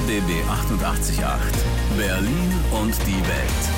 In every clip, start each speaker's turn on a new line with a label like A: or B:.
A: RBB 88.8 Berlin und die Welt.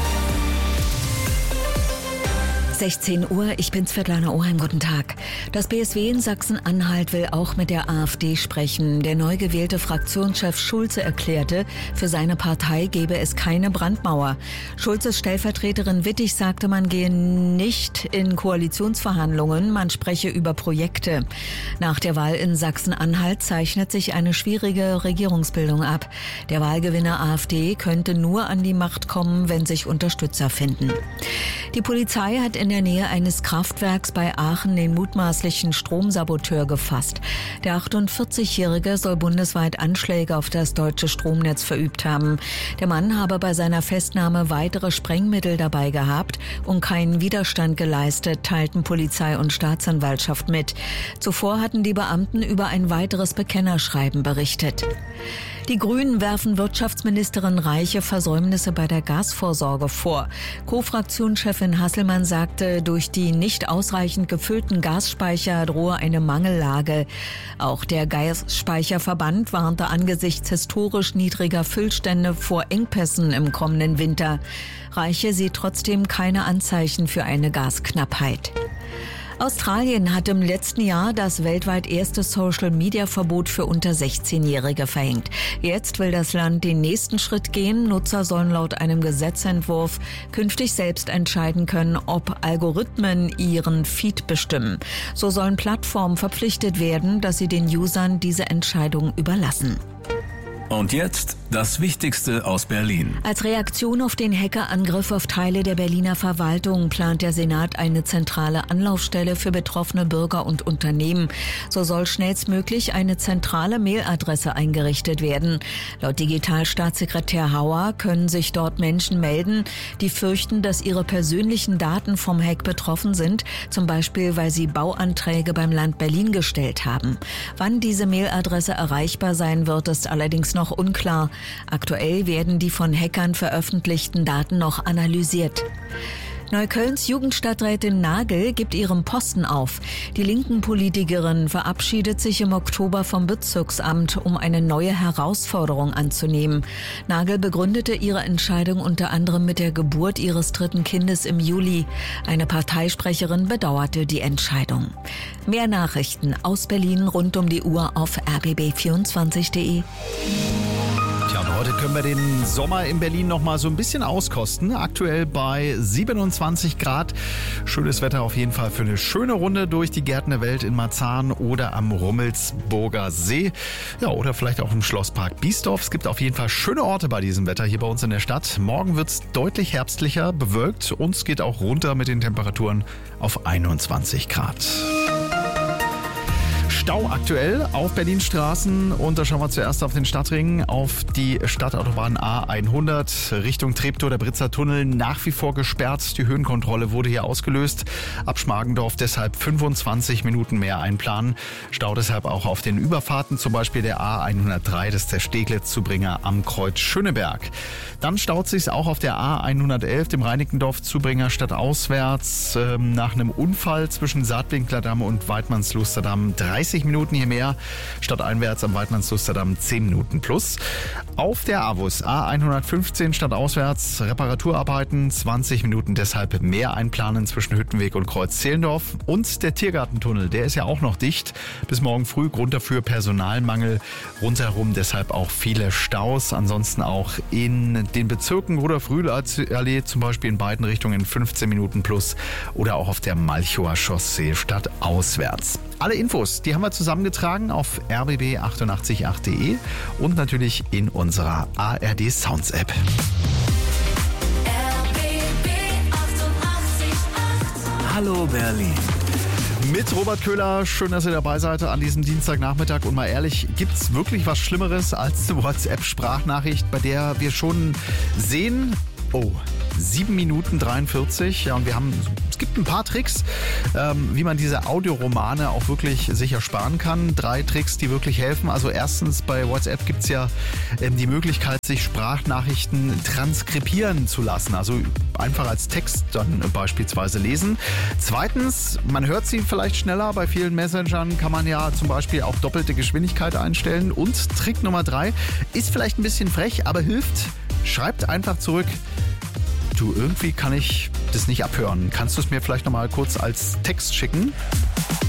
B: 16 Uhr, ich bin Svetlana Oheim, guten Tag. Das BSW in Sachsen-Anhalt will auch mit der AfD sprechen. Der neu gewählte Fraktionschef Schulze erklärte, für seine Partei gebe es keine Brandmauer. Schulzes Stellvertreterin Wittig sagte, man gehe nicht in Koalitionsverhandlungen, man spreche über Projekte. Nach der Wahl in Sachsen-Anhalt zeichnet sich eine schwierige Regierungsbildung ab. Der Wahlgewinner AfD könnte nur an die Macht kommen, wenn sich Unterstützer finden. Die Polizei hat in der Nähe eines Kraftwerks bei Aachen den mutmaßlichen Stromsaboteur gefasst. Der 48-Jährige soll bundesweit Anschläge auf das deutsche Stromnetz verübt haben. Der Mann habe bei seiner Festnahme weitere Sprengmittel dabei gehabt und keinen Widerstand geleistet, teilten Polizei und Staatsanwaltschaft mit. Zuvor hatten die Beamten über ein weiteres Bekennerschreiben berichtet. Die Grünen werfen Wirtschaftsministerin Reiche Versäumnisse bei der Gasvorsorge vor. Co-Fraktionschefin Hasselmann sagte, durch die nicht ausreichend gefüllten Gasspeicher drohe eine Mangellage. Auch der Gasspeicherverband warnte angesichts historisch niedriger Füllstände vor Engpässen im kommenden Winter. Reiche sieht trotzdem keine Anzeichen für eine Gasknappheit. Australien hat im letzten Jahr das weltweit erste Social-Media-Verbot für unter 16-Jährige verhängt. Jetzt will das Land den nächsten Schritt gehen. Nutzer sollen laut einem Gesetzentwurf künftig selbst entscheiden können, ob Algorithmen ihren Feed bestimmen. So sollen Plattformen verpflichtet werden, dass sie den Usern diese Entscheidung überlassen.
A: Und jetzt das Wichtigste aus Berlin.
B: Als Reaktion auf den Hackerangriff auf Teile der Berliner Verwaltung plant der Senat eine zentrale Anlaufstelle für betroffene Bürger und Unternehmen. So soll schnellstmöglich eine zentrale Mailadresse eingerichtet werden. Laut Digitalstaatssekretär Hauer können sich dort Menschen melden, die fürchten, dass ihre persönlichen Daten vom Hack betroffen sind, zum Beispiel weil sie Bauanträge beim Land Berlin gestellt haben. Wann diese Mailadresse erreichbar sein wird, ist allerdings noch unklar. Aktuell werden die von Hackern veröffentlichten Daten noch analysiert. Neuköllns Jugendstadträtin Nagel gibt ihren Posten auf. Die linken Politikerin verabschiedet sich im Oktober vom Bezirksamt, um eine neue Herausforderung anzunehmen. Nagel begründete ihre Entscheidung unter anderem mit der Geburt ihres dritten Kindes im Juli. Eine Parteisprecherin bedauerte die Entscheidung. Mehr Nachrichten aus Berlin rund um die Uhr auf rbb24.de.
C: Tja, und heute können wir den Sommer in Berlin noch mal so ein bisschen auskosten. Aktuell bei 27 Grad. Schönes Wetter auf jeden Fall für eine schöne Runde durch die Gärten der Welt in Marzahn oder am Rummelsburger See. Ja, oder vielleicht auch im Schlosspark Biesdorf. Es gibt auf jeden Fall schöne Orte bei diesem Wetter hier bei uns in der Stadt. Morgen wird es deutlich herbstlicher, bewölkt und es geht auch runter mit den Temperaturen auf 21 Grad. Stau aktuell auf Berlins Straßen und da schauen wir zuerst auf den Stadtring, auf die Stadtautobahn A100 Richtung Treptow, der Britzer Tunnel nach wie vor gesperrt. Die Höhenkontrolle wurde hier ausgelöst. Ab Schmargendorf deshalb 25 Minuten mehr einplanen. Stau deshalb auch auf den Überfahrten, zum Beispiel der A103, das ist der Steglitz-Zubringer am Kreuz Schöneberg. Dann staut sich auch auf der A111, dem Reinickendorf-Zubringer stadtauswärts nach einem Unfall zwischen Saatwinklerdamm und Weidmannslusterdamm 30 Minuten hier mehr, stadteinwärts am Weidmannslusterdamm 10 Minuten plus. Auf der AWUS A115 stadtauswärts Reparaturarbeiten 20 Minuten, deshalb mehr einplanen zwischen Hüttenweg und Kreuz Zehlendorf. Und der Tiergartentunnel, der ist ja auch noch dicht bis morgen früh, Grund dafür Personalmangel, rundherum deshalb auch viele Staus. Ansonsten auch in den Bezirken Rudolf-Rühl-Allee zum Beispiel in beiden Richtungen 15 Minuten plus oder auch auf der Malchower Chaussee stadtauswärts. Alle Infos, die haben wir zusammengetragen auf rbb888.de und natürlich in unserer ARD Sounds App.
A: Hallo Berlin.
C: Mit Robert Köhler, schön, dass ihr dabei seid an diesem Dienstagnachmittag. Und mal ehrlich, gibt's wirklich was Schlimmeres als eine WhatsApp-Sprachnachricht, bei der wir schon sehen, oh, 7 Minuten 43. Ja, und es gibt ein paar Tricks, wie man diese Audioromane auch wirklich sicher sparen kann. 3 Tricks, die wirklich helfen. Also erstens, bei WhatsApp gibt es ja die Möglichkeit, sich Sprachnachrichten transkribieren zu lassen. Also einfach als Text dann beispielsweise lesen. Zweitens, man hört sie vielleicht schneller. Bei vielen Messengern kann man ja zum Beispiel auch doppelte Geschwindigkeit einstellen. Und Trick Nummer 3 ist vielleicht ein bisschen frech, aber hilft. Schreibt einfach zurück: Du, irgendwie kann ich das nicht abhören. Kannst du es mir vielleicht nochmal kurz als Text schicken?